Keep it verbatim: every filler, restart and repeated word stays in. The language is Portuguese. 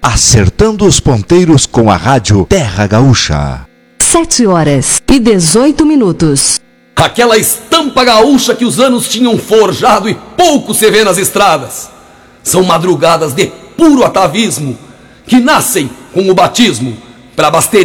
acertando os ponteiros com a rádio Terra Gaúcha. Sete horas e dezoito minutos. Aquela estampa gaúcha que os anos tinham forjado e pouco se vê nas estradas. São madrugadas de puro atavismo que nascem com o batismo para basteria